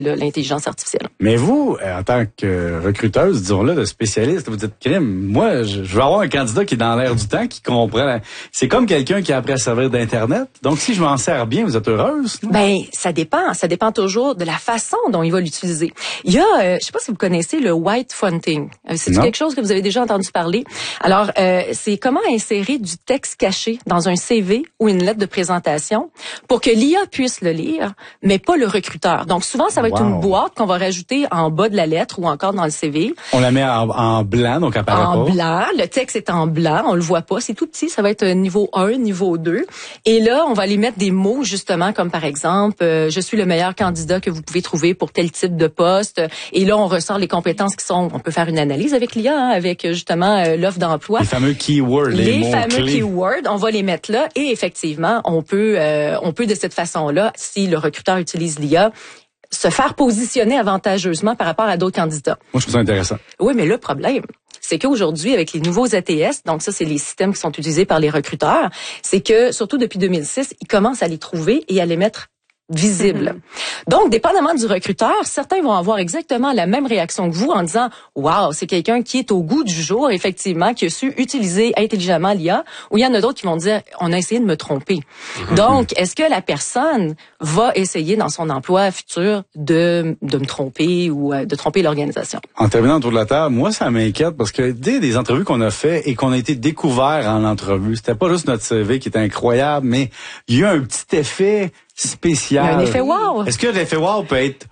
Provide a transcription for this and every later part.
l'intelligence artificielle. Mais vous, en tant que recruteuse, disons-le, de spécialiste, vous dites crime. Moi, je veux avoir un candidat qui est dans l'air du temps, qui comprend. C'est comme quelqu'un qui a appris à servir d'Internet. Donc, si je m'en sers bien, vous êtes heureuse, non? Ben, ça dépend. Ça dépend toujours de la façon dont il va l'utiliser. Il y a, je sais pas si vous connaissez le white fronting. C'est quelque chose que vous avez déjà entendu parler. Alors, c'est comment insérer du texte caché dans un CV ou une lettre de présentation pour que l'IA puisse le lire, mais pas le recruteur. Donc, souvent, ça va être une boîte qu'on va rajouter en bas de la lettre ou encore dans le CV. On la met en blanc, donc apparaît pas. En blanc, le texte est en blanc, on le voit pas, c'est tout petit, ça va être niveau 1, niveau 2. Et là, on va aller mettre des mots justement comme par exemple, je suis le meilleur candidat que vous pouvez trouver pour tel type de poste. Et là, on ressort les compétences qui sont, on peut faire une analyse avec l'IA, avec justement l'offre d'emploi. Les fameux keywords, les fameux keywords, on va les mettre là et effectivement, on peut de cette façon-là, si le recruteur utilise l'IA, se faire positionner avantageusement par rapport à d'autres candidats. Moi, je trouve ça intéressant. Oui, mais le problème, c'est qu'aujourd'hui, avec les nouveaux ATS, donc ça, c'est les systèmes qui sont utilisés par les recruteurs, c'est que, surtout depuis 2006, ils commencent à les trouver et à les mettre visible. Donc, dépendamment du recruteur, certains vont avoir exactement la même réaction que vous en disant « Wow, c'est quelqu'un qui est au goût du jour, effectivement, qui a su utiliser intelligemment l'IA » ou il y en a d'autres qui vont dire « On a essayé de me tromper ». Donc, est-ce que la personne va essayer dans son emploi futur de me tromper ou de tromper l'organisation? En terminant autour de la table, moi, ça m'inquiète parce que dès des entrevues qu'on a fait et qu'on a été découvert en entrevue, c'était pas juste notre CV qui était incroyable, mais il y a eu un petit effet spécial. Un effet wow. Est-ce que l'effet wow peut être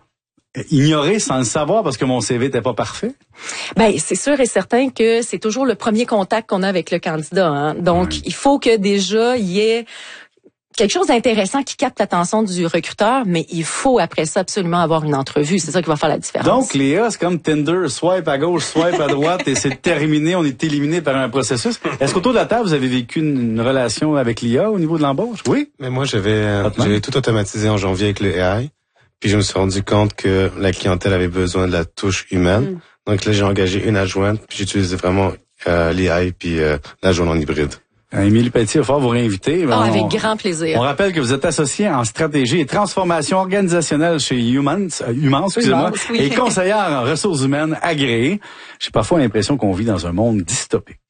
ignoré sans le savoir parce que mon CV n'était pas parfait? Ben, c'est sûr et certain que c'est toujours le premier contact qu'on a avec le candidat, hein. Donc, il faut que déjà il y ait quelque chose d'intéressant qui capte l'attention du recruteur, mais il faut après ça absolument avoir une entrevue. C'est ça qui va faire la différence. Donc, Léa, c'est comme Tinder, swipe à gauche, swipe à droite, et c'est terminé, on est éliminé par un processus. Est-ce qu'autour de la table, vous avez vécu une relation avec l'IA au niveau de l'embauche? Oui? Mais moi, j'avais tout automatisé en janvier avec le AI, puis je me suis rendu compte que la clientèle avait besoin de la touche humaine. Donc là, j'ai engagé une adjointe, puis j'utilisais vraiment l'AI puis l'adjointe en hybride. Émilie Pelletier, il va falloir vous réinviter. Avec grand plaisir. On rappelle que vous êtes associée en stratégie et transformation organisationnelle chez Humans, et conseillère en ressources humaines agréée. J'ai parfois l'impression qu'on vit dans un monde dystopique.